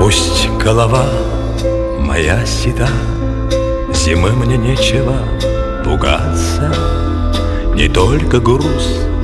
Пусть голова моя седа, зимы мне нечего пугаться. Не только груз